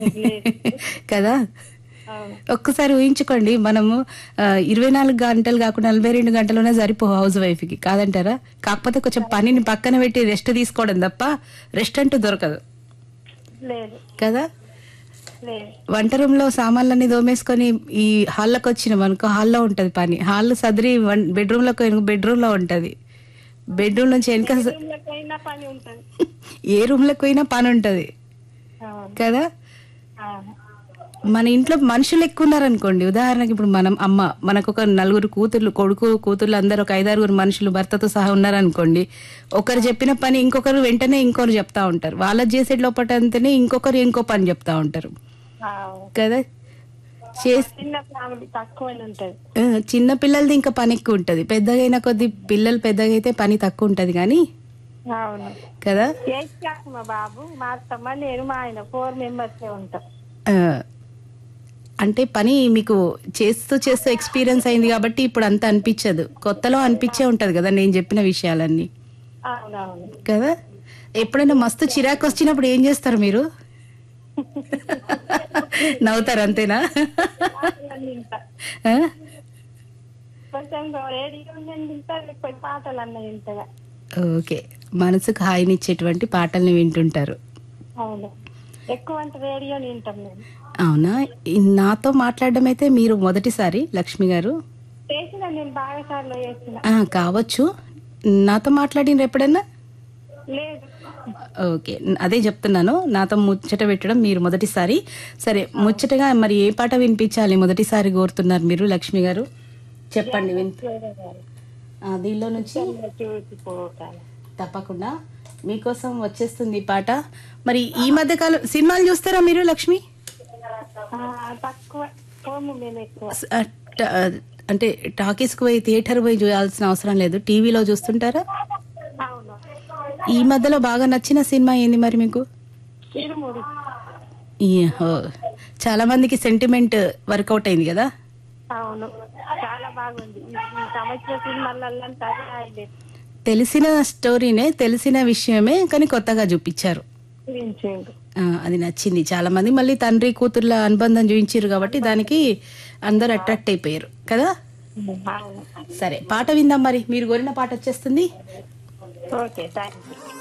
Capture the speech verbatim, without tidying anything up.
లేదు. కదా. అవును. ఒక్కసారి ఊహించుకోండి, మనము ఆ, ఇరవై నాలుగు గంటలు కాకుండా నలభై రెండు గంటలోనే సరిపో హౌస్ వైఫ్ కి, కాదంటారా? కాకపోతే కొంచెం పనిని పక్కన పెట్టి రెస్ట్ తీసుకోవడం తప్ప రెస్ట్ అంటూ దొరకదు లేదు. కదా. లేదు. వంట రూమ్ లో సామాన్లన్నీ దోమేసుకొని ఈ హాల్లోకి వచ్చినాం అనుకో, హాల్లో ఉంటది పని. హాల్ సదిరి బెడ్రూమ్ లోకి బెడ్రూమ్ లో ఉంటది. బెడ్రూమ్ నుంచి వెనక ఏ స- రూమ్ లోకైనా పని ఉంటది. ఏ రూమ్ లోకి పోయినా పని ఉంటది అవును. కదా. అవును. మన ఇంట్లో మనుషులు ఎక్కువ ఉన్నారనుకోండి, ఉదాహరణకి ఇప్పుడు మనం అమ్మ, మనకు ఒక నలుగురు కూతుర్లు, కొడుకు కూతుర్లు అందరు ఒక ఐదారుగురు మనుషులు భర్తతో సహా ఉన్నారనుకోండి, ఒకరు చెప్పిన పని ఇంకొకరు వెంటనే ఇంకొకరు చెప్తా ఉంటారు. వాళ్ళది చేసే లోపల అంతనే ఇంకొకరు ఇంకో పని చెప్తా ఉంటారు అవును. కదా. చేస్ చిన్న ఫ్యామిలీ తక్కువ ఉంటది. ఆ, చిన్న పిల్లలది ఇంకా పని ఎక్కువ ఉంటది. పెద్దగా అయిన కొద్ది పిల్లలు పెద్దగా అయితే పని తక్కువ ఉంటది కానీ అవును. కదా. ఎయిత్ క్లాస్ మా బాబు, మా అత్తమ్మ, నేను, మా ఆయన ఫోర్ మెంబర్స్ ఉంటాం. ఆ, అంటే పని మీకు చేస్తూ చేస్తూ ఎక్స్పీరియన్స్ అయింది కాబట్టి ఇప్పుడు అంత అనిపించదు. కొత్తలో అనిపించే ఉంటది కదా నేను చెప్పిన విషయాలన్నీ అవునవును. కదా. ఎప్పుడైనా మస్తు చిరాకు వచ్చినప్పుడు ఏం చేస్తారు మీరు? నవ్వుతారు అంతేనా? పాటలన్నీ వింటా. ఆ? కొంచెం రేడియో వింటా, లేకపోతే పాటలు అన్నీ వింటగా. ఓకే, మనసుకు హాయినిచ్చేటువంటి పాటల్ని వింటుంటారు. అవును. ఎక్కువ అంటే రేడియో వింటాం మేము. అవునా. ఈ నాతో మాట్లాడడం అయితే మీరు మొదటిసారి లక్ష్మి గారు? చేసిన నేను బాగా సార్లు చేసిన. ఆ, కావచ్చు. నాతో మాట్లాడిన ఎప్పుడన్నా? లేదు. ఓకే, అదే చెప్తున్నాను, నాతో ముచ్చట పెట్టడం మీరు మొదటిసారి. సరే, ముచ్చటగా మరి ఏ పాట వినిపించాలి మొదటిసారి కోరుతున్నారు మీరు లక్ష్మి గారు? చెప్పండి. విన్ ఆ, దీనిలో నుంచి చూసిపోతాను. తప్పకుండా మీకోసం వచ్చేస్తుంది ఈ పాట. మరి ఈ మధ్య కాలం సినిమాలు చూస్తారా మీరు లక్ష్మి? తక్కువ పోము మేము ఎక్కువ. స- ఆ, ట- అంటే టాకీస్కి పోయి థియేటర్ పోయి చూడాల్సిన అవసరం లేదు, టీవీలో చూస్తుంటారా? అవును. ఈ మధ్యలో బాగా నచ్చిన సినిమా ఏంది మరి మీకు? ఇరుముడి. ఈ, ఓ, చాలా మందికి సెంటిమెంట్ వర్కౌట్ అయింది కదా. అవును, చాలా బాగుంది. ఈ సంవత్సరం సినిమాలలో అదే అయింది. తెలిసిన స్టోరీనే, తెలిసిన విషయమే, కానీ కొత్తగా చూపించారు. చూపించిండు. ఆ, అది నచ్చింది చాలా మంది. మళ్ళీ తండ్రి కూతుర్ల అనుబంధం చూపించారు కాబట్టి దానికి అందరు అట్రాక్ట్ అయిపోయారు కదా. అవును. సరే, పాట విందాం మరి. మీరు కోరిన పాట వచ్చేస్తుంది. Okay, thank you.